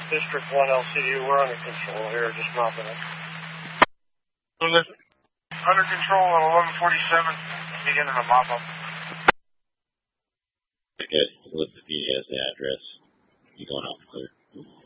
District 1 LCU, we're under control here, just mopping it. Under control at 1147, beginning to mop up. Okay, look at the address. You going out clear.